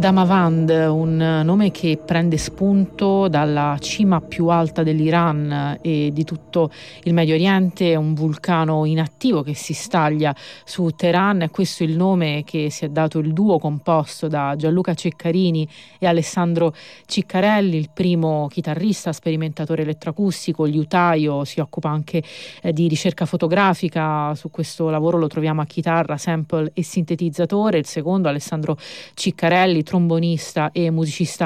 Damavand, un nome che prende spunto dalla cima più alta dell'Iran e di tutto il Medio Oriente, un vulcano inattivo che si staglia su Teheran. Questo è il nome che si è dato il duo composto da Gianluca Ceccarini e Alessandro Ciccarelli, il primo chitarrista sperimentatore elettroacustico, liutaio, si occupa anche di ricerca fotografica. Su questo lavoro lo troviamo a chitarra, sample e sintetizzatore. Il secondo, Alessandro Ciccarelli, trombonista e musicista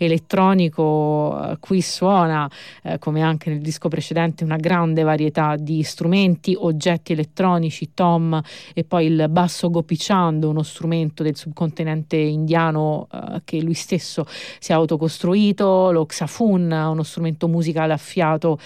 elettronico, qui suona, come anche nel disco precedente, una grande varietà di strumenti, oggetti elettronici, tom, e poi il basso gopichand, uno strumento del subcontinente indiano che lui stesso si è autocostruito, lo xafun, uno strumento musicale a fiato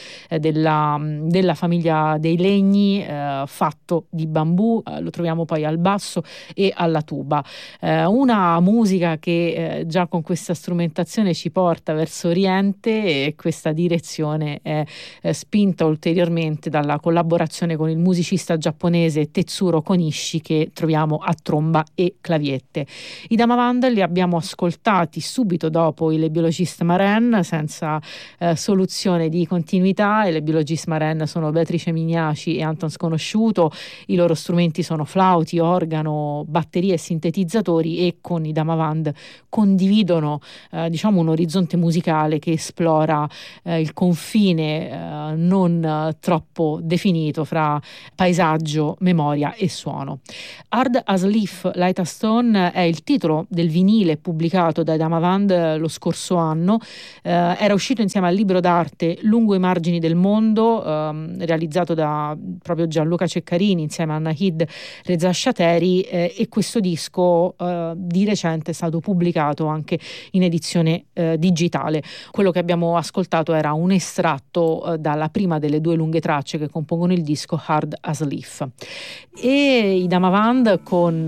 della famiglia dei legni, fatto di bambù, lo troviamo poi al basso e alla tuba. Una musica che già con questa strumentazione ci porta verso Oriente, e questa direzione è spinta ulteriormente dalla collaborazione con il musicista giapponese Tetsuro Konishi, che troviamo a tromba e claviette. I Damavand li abbiamo ascoltati subito dopo i Le Biologiste Marraine, senza soluzione di continuità. I Le Biologiste Marraine sono Beatrice Mignaci e Anton Sconosciuto. I loro strumenti sono flauti, organo, batterie e sintetizzatori, e con i Damavand condividono un orizzonte musicale che esplora il confine non troppo definito fra paesaggio, memoria e suono. Hard as Leaf, Light as Stone è il titolo del vinile pubblicato dai Damavand lo scorso anno. Era uscito insieme al libro d'arte Lungo i margini del mondo, realizzato da proprio Gianluca Ceccarini insieme a Nahid Reza Shateri, e questo disco di recente è stato pubblicato anche in edizione digitale. Quello che abbiamo ascoltato era un estratto dalla prima delle due lunghe tracce che compongono il disco, Hard as Leaf. E i Damavand, con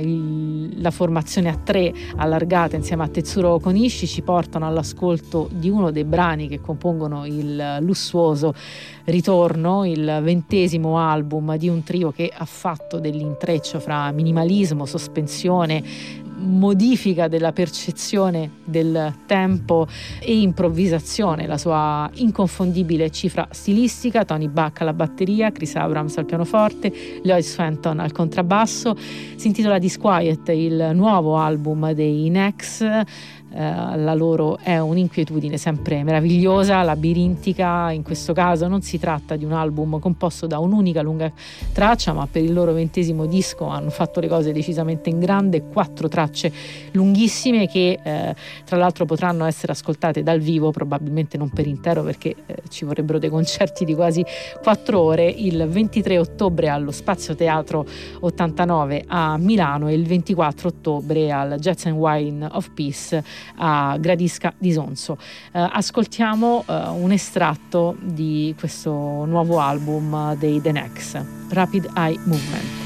la formazione a tre allargata insieme a Tetsuro Konishi, ci portano all'ascolto di uno dei brani che compongono il lussuoso ritorno, il 20° album di un trio che ha fatto dell'intreccio fra minimalismo, sospensione, modifica della percezione del tempo e improvvisazione la sua inconfondibile cifra stilistica. Tony Buck alla batteria, Chris Abrams al pianoforte, Lloyd Swanton al contrabbasso. Si intitola Disquiet, il nuovo album dei Nex. La loro è un'inquietudine sempre meravigliosa, labirintica. In questo caso non si tratta di un album composto da un'unica lunga traccia, ma per il loro 20° disco hanno fatto le cose decisamente in grande. 4 tracce lunghissime che tra l'altro potranno essere ascoltate dal vivo, probabilmente non per intero perché ci vorrebbero dei concerti di quasi 4 ore, il 23 ottobre allo Spazio Teatro 89 a Milano e il 24 ottobre al Jazz and Wine of Peace a Gradisca di Sonso. Ascoltiamo un estratto di questo nuovo album dei The Nex, Rapid Eye Movement.